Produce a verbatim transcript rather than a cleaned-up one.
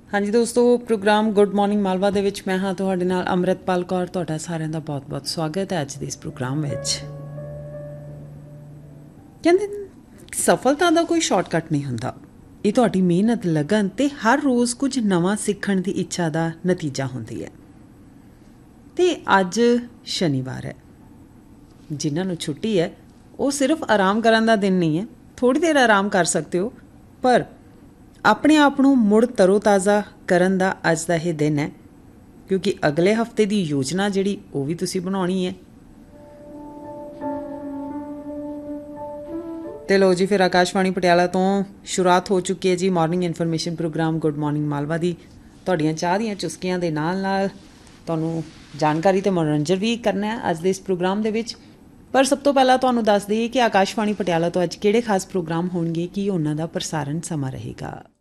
हाँ जी दोस्तों, programme good morning Malwa ਦੇ ਵਿੱਚ मैं हाँ ਤੁਹਾਡੇ ਨਾਲ ਅੰਮ੍ਰਿਤਪਾਲ ਕੌਰ। ਤੁਹਾਡਾ ਸਾਰਿਆਂ ਦਾ ਬਹੁਤ-ਬਹੁਤ ਸਵਾਗਤ ਹੈ ਅੱਜ ਦੇ ਇਸ ਪ੍ਰੋਗਰਾਮ ਵਿੱਚ। ਕਹਿੰਦੇ ਸਫਲਤਾ ਦਾ ਕੋਈ ਸ਼ਾਰਟਕਟ ਨਹੀਂ ਹੁੰਦਾ, ਇਹ ਤੁਹਾਡੀ ਮਿਹਨਤ, ਲਗਨ ਤੇ ਹਰ ਰੋਜ਼ ਕੁਝ ਨਵਾਂ ਸਿੱਖਣ ਦੀ ਇੱਛਾ ਦਾ ਨਤੀਜਾ ਹੁੰਦੀ ਹੈ। ਤੇ ਅੱਜ ਸ਼ਨੀਵਾਰ ਹੈ, ਜਿਨ੍ਹਾਂ ਨੂੰ ਛੁੱਟੀ ਹੈ ਉਹ ਸਿਰਫ ਆਰਾਮ ਕਰਨ ਦਾ ਦਿਨ ਨਹੀਂ ਹੈ। ਥੋੜੀ ਦੇਰ ਆਰਾਮ ਕਰ ਸਕਦੇ ਹੋ, ਪਰ ਆਪਣੇ ਆਪ ਨੂੰ ਮੁੜ ਤਰੋ ਤਾਜ਼ਾ ਕਰਨ ਦਾ ਅੱਜ ਦਾ ਇਹ ਦਿਨ ਹੈ, ਕਿਉਂਕਿ ਅਗਲੇ ਹਫਤੇ ਦੀ ਯੋਜਨਾ ਜਿਹੜੀ ਉਹ ਵੀ ਤੁਸੀਂ ਬਣਾਉਣੀ ਹੈ। ਤੇ ਲੋ ਜੀ, ਫਿਰ ਆਕਾਸ਼ਵਾਣੀ ਪਟਿਆਲਾ ਤੋਂ ਸ਼ੁਰੂਆਤ ਹੋ ਚੁੱਕੀ ਹੈ ਜੀ morning information programme good morning Malwa ਦੀ। ਤੁਹਾਡੀਆਂ ਚਾਹ ਦੀਆਂ ਚੁਸਕੀਆਂ ਦੇ ਨਾਲ ਨਾਲ ਤੁਹਾਨੂੰ ਜਾਣਕਾਰੀ ਅਤੇ ਮਨੋਰੰਜਨ ਵੀ ਕਰਨਾ ਹੈ ਅੱਜ ਦੇ ਇਸ ਪ੍ਰੋਗਰਾਮ ਦੇ ਵਿੱਚ। ਪਰ ਸਭ ਤੋਂ ਪਹਿਲਾਂ ਤੁਹਾਨੂੰ ਦੱਸ ਦਈਏ ਕਿ ਆਕਾਸ਼ਵਾਣੀ ਪਟਿਆਲਾ ਤੋਂ ਅੱਜ ਕਿਹੜੇ ਖਾਸ ਪ੍ਰੋਗਰਾਮ ਹੋਣਗੇ, ਕੀ ਉਹਨਾਂ ਦਾ ਪ੍ਰਸਾਰਣ ਸਮਾਂ ਰਹੇਗਾ।